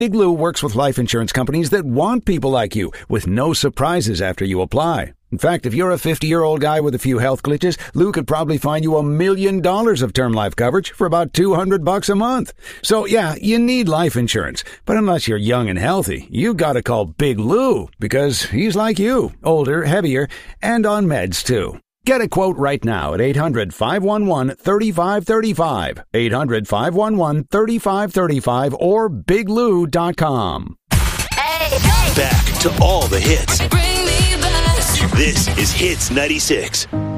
Big Lou works with life insurance companies that want people like you, with no surprises after you apply. In fact, if you're a 50-year-old guy with a few health glitches, Lou could probably find you $1 million of term life coverage for about $200 a month. So yeah, you need life insurance. But unless you're young and healthy, you gotta call Big Lou, because he's like you, older, heavier, and on meds too. Get a quote right now at 800-511-3535, 800-511-3535, or biglou.com. Back to all the hits. This is Hits 96.